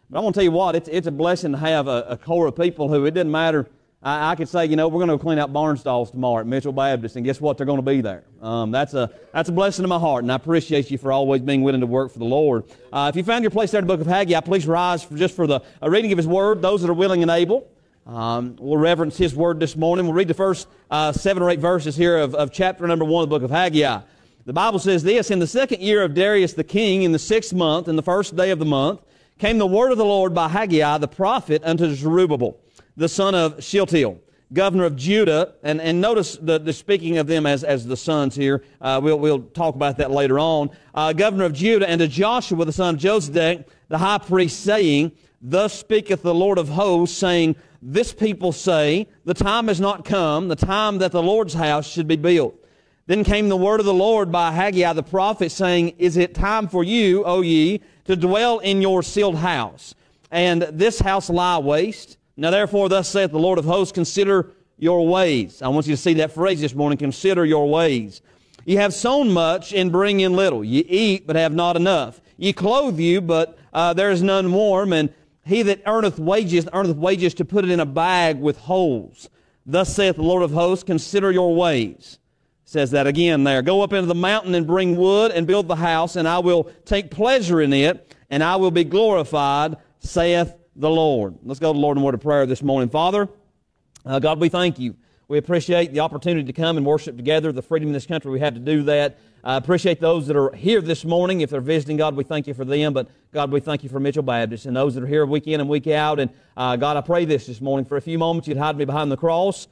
But I want to tell you what, it's a blessing to have a core of people who, it doesn't matter. I could say, we're going to clean out barn stalls tomorrow at Mitchell Baptist, and guess what? They're going to be there. That's a blessing to my heart, and I appreciate you for always being willing to work for the Lord. If you found your place there in the book of Haggai, please rise for the reading of His Word, those that are willing and able. We'll reverence His Word this morning. We'll read the first 7 or 8 verses here of chapter number 1 of the book of Haggai. The Bible says this, "In the 2nd year of Darius the king, in the 6th month, in the 1st day of the month, came the word of the Lord by Haggai the prophet unto Zerubbabel, the son of Shealtiel, governor of Judah," and notice the speaking of them as the sons here. We'll talk about that later on. "Governor of Judah, and to Joshua the son of Josedek, the high priest, saying, Thus speaketh the Lord of hosts, saying, This people say, The time is not come, the time that the Lord's house should be built. Then came the word of the Lord by Haggai the prophet, saying, Is it time for you, O ye, to dwell in your sealed house, and this house lie waste? Now therefore thus saith the Lord of hosts, Consider your ways." I want you to see that phrase this morning, consider your ways. "Ye have sown much and bring in little. Ye eat, but have not enough. Ye clothe you, but there is none warm. And he that earneth wages to put it in a bag with holes. Thus saith the Lord of hosts, Consider your ways." Says that again there. "Go up into the mountain and bring wood and build the house, and I will take pleasure in it, and I will be glorified, saith the Lord." Let's go to the Lord in word of prayer this morning. Father, God, we thank you. We appreciate the opportunity to come and worship together, the freedom in this country we have to do that. I appreciate those that are here this morning. If they're visiting, God, we thank you for them. But, God, we thank you for Mitchell Baptist and those that are here week in and week out. And, God, I pray this morning. For a few moments, you'd hide me behind the cross.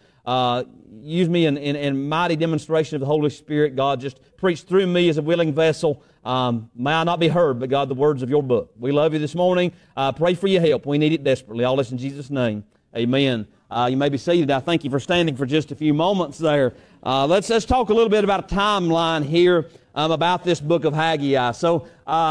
Use me in mighty demonstration of the Holy Spirit. God, just preach through me as a willing vessel. May I not be heard, but, God, the words of your book. We love you this morning. Pray for your help. We need it desperately. All this in Jesus' name. Amen. You may be seated. I thank you for standing for just a few moments there. Let's talk a little bit about a timeline here about this book of Haggai. So,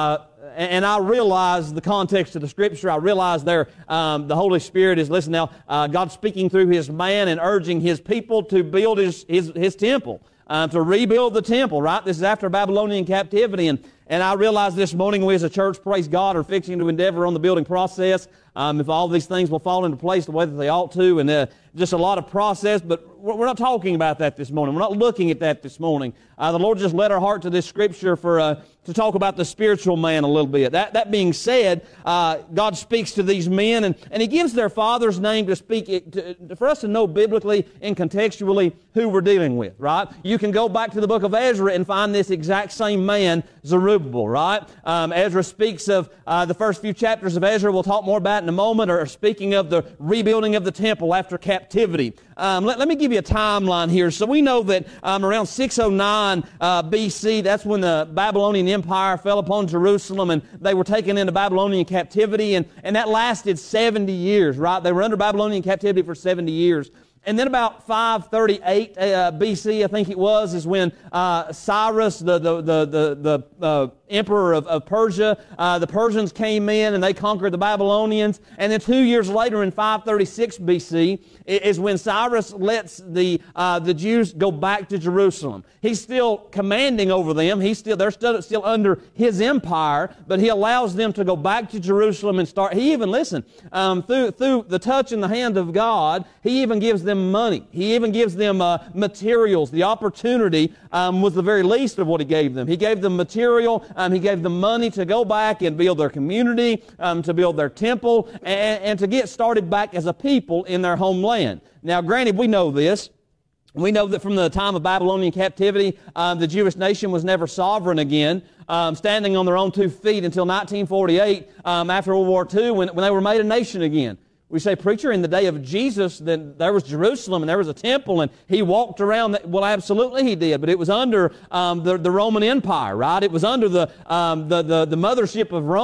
and I realize the context of the Scripture. I realize there the Holy Spirit is, listen now, God speaking through His man and urging His people to build His temple, to rebuild the temple, right? This is after Babylonian captivity. And I realize this morning we as a church, praise God, are fixing to endeavor on the building process. If all these things will fall into place the way that they ought to, and just a lot of process, but we're not talking about that this morning. We're not looking at that this morning. The Lord just led our heart to this Scripture to talk about the spiritual man a little bit. That being said, God speaks to these men, and He gives their father's name to speak for us to know biblically and contextually who we're dealing with, right? You can go back to the book of Ezra and find this exact same man, Zerubbabel, right? Ezra speaks of the first few chapters of Ezra. We'll talk more about in a moment, or speaking of the rebuilding of the temple after captivity. Let me give you a timeline here. So we know that around 609 BC, that's when the Babylonian Empire fell upon Jerusalem, and they were taken into Babylonian captivity, and that lasted 70 years, right? They were under Babylonian captivity for 70 years. And then about 538 BC, I think it was, is when Cyrus, the emperor of Persia, the Persians came in and they conquered the Babylonians. And then 2 years later, in 536 BC, is when Cyrus lets the Jews go back to Jerusalem. He's still commanding over them. They're still under his empire, but he allows them to go back to Jerusalem and start. He even, listen, through the touch and the hand of God, He even gives them money. He even gives them materials. The opportunity was the very least of what He gave them. He gave them material. He gave them money to go back and build their community, to build their temple, and to get started back as a people in their homeland. Now, granted, we know this. We know that from the time of Babylonian captivity, the Jewish nation was never sovereign again, standing on their own 2 feet until 1948, after World War II, when they were made a nation again. We say, preacher, in the day of Jesus, then there was Jerusalem and there was a temple and He walked around. Well, absolutely He did, but it was under the Roman Empire, right? It was under the mothership of Rome.